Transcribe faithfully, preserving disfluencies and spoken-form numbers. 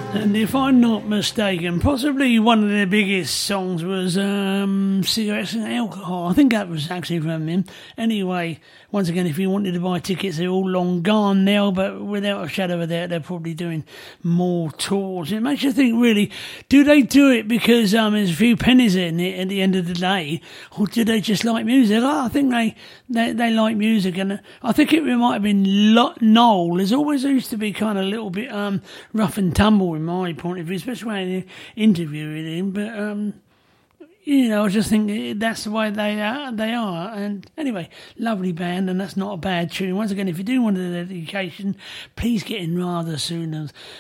And if I'm not mistaken, possibly one of their biggest songs was um, Cigarettes and Alcohol. I think that was actually from him. Anyway, once again, if you wanted to buy tickets, they're all long gone now, but without a shadow of a doubt, they're probably doing more tours. It makes you think, really, do they do it because um, there's a few pennies in it at the end of the day, or do they just like music? Oh, I think they, they, they like music, and I think it might have been Lo- Noel. There's always used to be kind of a little bit um, rough and tumble in my point of view, especially when I interviewed him, but um, you know, I just think that's the way they are, they are. And anyway, lovely band, and that's not a bad tune. Once again, if you do want a dedication, please get in rather soon.